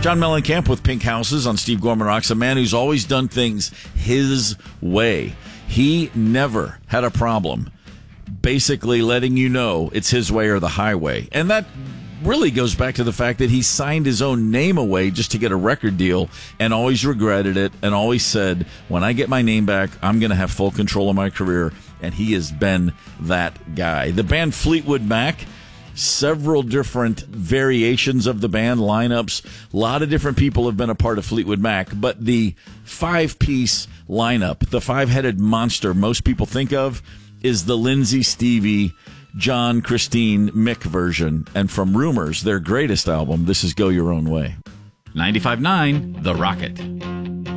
John Mellencamp with Pink Houses on Steve Gorman Rocks, a man who's always done things his way. He never had a problem basically letting you know it's his way or the highway. And that really goes back to the fact that he signed his own name away just to get a record deal and always regretted it and always said, when I get my name back, I'm going to have full control of my career. And he has been that guy. The band Fleetwood Mac, several different variations of the band, lineups. A lot of different people have been a part of Fleetwood Mac, but the five-piece lineup, the five-headed monster most people think of, is the Lindsay, Stevie, John, Christine, Mick version. And from Rumors, their greatest album, this is Go Your Own Way. 95.9 The Rocket.